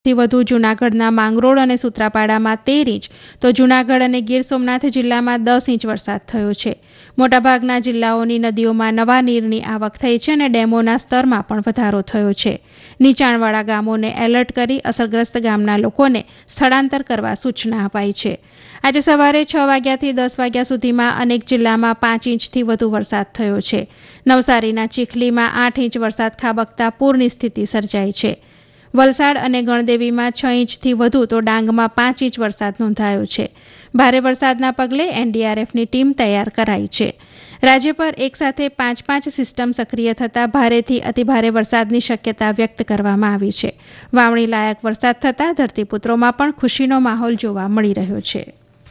થી વધુ જૂનાગઢના માંગરોળ અને સૂત્રાપાડામાં 13 ઇંચ તો જૂનાગઢ અને ગીર સોમનાથ જિલ્લામાં 10 ઇંચ વરસાદ થયો છે. મોટાભાગના જિલ્લાઓની નદીઓમાં નવા નીરની આવક થઈ છે અને ડેમોના સ્તરમાં પણ વધારો થયો છે. નીચાણવાળા ગામોને એલર્ટ કરી અસરગ્રસ્ત ગામના લોકોને સ્થળાંતર કરવા સૂચના અપાઈ છે. આજે સવારે 6 વાગ્યાથી 10 વાગ્યા સુધીમાં અનેક જિલ્લામાં 5 ઇંચથી વધુ વરસાદ થયો છે. નવસારીના ચીખલીમાં 8 ઇંચ વરસાદ ખાબકતા પૂરની સ્થિતિ સર્જાઈ છે. વલસાડ અને ગણદેવીમાં 6 ઇંચથી વધુ તો ડાંગમાં 5 ઇંચ વરસાદ નોંધાયો છે. ભારે વરસાદના પગલે એનડીઆરએફની ટીમ તૈયાર કરાઈ છે. રાજ્ય પર એકસાથે 5 સિસ્ટમ સક્રિય થતા ભારેથી અતિભારે વરસાદની શક્યતા વ્યક્ત કરવામાં આવી છે. વાવણી લાયક વરસાદ થતાં ધરતીપુત્રોમાં પણ ખુશીનો માહોલ જોવા મળી રહ્યો છે.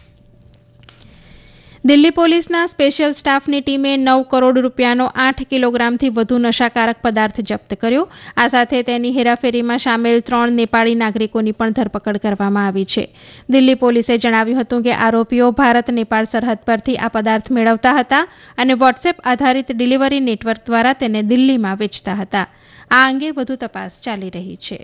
દિલ્હી પોલીસના સ્પેશિયલ સ્ટાફની ટીમે 9 કરોડ રૂપિયાનો 8 કિલોગ્રામથી વધુ નશાકારક પદાર્થ જપ્ત કર્યો. આ સાથે તેની હેરાફેરીમાં સામેલ 3 નેપાળી નાગરિકોની પણ ધરપકડ કરવામાં આવી છે. દિલ્હી પોલીસે જણાવ્યું હતું કે આરોપીઓ ભારત નેપાળ સરહદ પરથી આ પદાર્થ મેળવતા હતા અને વોટ્સએપ આધારિત ડિલિવરી નેટવર્ક દ્વારા તેને દિલ્હીમાં વેચતા હતા. આ અંગે વધુ તપાસ ચાલી રહી છે.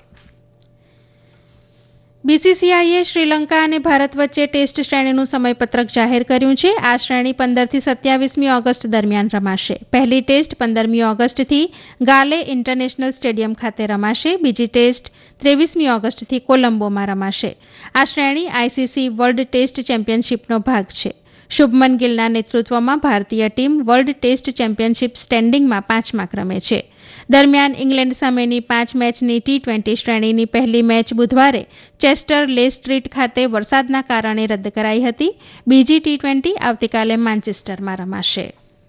બીસીસીઆઈએ શ્રીલંકા અને ભારત વચ્ચે ટેસ્ટ શ્રેણીનું સમયપત્રક જાહેર કર્યું છે. આ શ્રેણી 15થી 27મી ઓગસ્ટ દરમિયાન રમાશે. પહેલી ટેસ્ટ 15મી ઓગસ્ટથી ગાલે ઇન્ટરનેશનલ સ્ટેડિયમ ખાતે રમાશે. બીજી ટેસ્ટ 23મી ઓગસ્ટથી કોલંબોમાં રમાશે. આ શ્રેણી આઈસીસી વર્લ્ડ ટેસ્ટ ચેમ્પિયનશિપનો ભાગ છે. શુભમન ગિલના નેતૃત્વમાં ભારતીય ટીમ વર્લ્ડ ટેસ્ટ ચેમ્પિયનશિપ સ્ટેન્ડિંગમાં 5મા ક્રમે છે. દરમિયાન ઇંગ્લેન્ડ સામેની 5 મેચની ટી20 શ્રેણીની પહેલી મેચ બુધવારે ચેસ્ટર લે સ્ટ્રીટ ખાતે વરસાદના કારણે રદ કરાઈ હતી. બીજી ટી20 આવતીકાલે માન્ચેસ્ટરમાં રમાશે.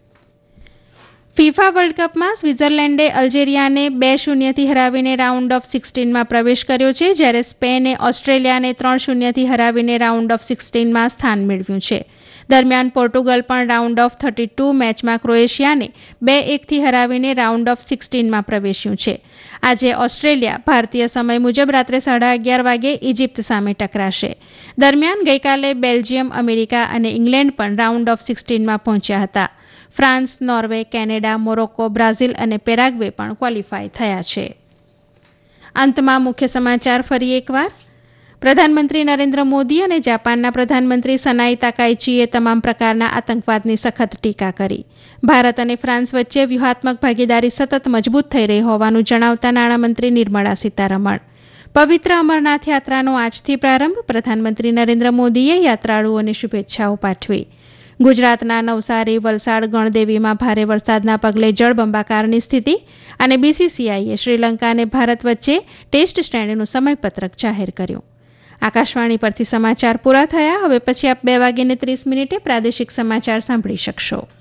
ફિફા વર્લ્ડ કપમાં સ્વિટ્ઝરલેન્ડે અલ્જેરિયાને 2-0થી હરાવીને રાઉન્ડ ઓફ 16માં પ્રવેશ કર્યો છે, જ્યારે સ્પેને ઓસ્ટ્રેલિયાને 3-0થી હરાવીને રાઉન્ડ ઓફ 16માં સ્થાન મેળવ્યું છે. દરમિયાન પોર્ટુગલ પણ રાઉન્ડ ઓફ 32 મેચમાં ક્રોએશિયાને 2-1થી હરાવીને રાઉન્ડ ઓફ 16માં પ્રવેશ્યું છે. આજે ઓસ્ટ્રેલિયા ભારતીય સમય મુજબ રાત્રે 11:30 વાગે ઇજિપ્ત સામે ટકરાશે. દરમિયાન ગઈકાલે બેલ્જિયમ, અમેરિકા અને ઇંગ્લેન્ડ પણ રાઉન્ડ ઓફ 16માં પહોંચ્યા હતા. France, Norway, Canada, Morocco, Brazil અને પેરાગ્વે પણ ક્વોલિફાય થયા છે. અંતમાં મુખ્ય સમાચાર ફરી એકવાર. પ્રધાનમંત્રી નરેન્દ્ર મોદી અને જાપાનના પ્રધાનમંત્રી સનાઈ તાકાઈચીએ તમામ પ્રકારના આતંકવાદની સખત ટીકા કરી. ભારત અને ફ્રાન્સ વચ્ચે વ્યૂહાત્મક ભાગીદારી સતત મજબૂત થઈ રહી હોવાનું જણાવતા નાણામંત્રી નિર્મળા સીતારમણ. પવિત્ર અમરનાથ યાત્રાનો આજથી પ્રારંભ. પ્રધાનમંત્રી નરેન્દ્ર મોદીએ યાત્રાળુઓને શુભેચ્છાઓ પાઠવી. ગુજરાતના નવસારી, વલસાડ, ગણદેવીમાં ભારે વરસાદના પગલે જળબંબાકારની સ્થિતિ અને બીસીસીઆઈએ શ્રીલંકા અને ભારત વચ્ચે ટેસ્ટ શ્રેણીનું સમયપત્રક જાહેર કર્યું. આકાશવાણી પરથી સમાચાર પૂરા થયા. હવે પછી આપ 2:30 પ્રાદેશિક સમાચાર સાંભળી શકશો.